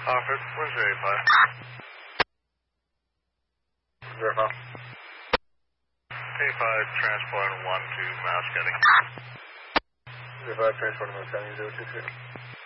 Office, where's your A5? 05. A5 transporting 1 to Mouse Getty. 05 transporting 1 to 023.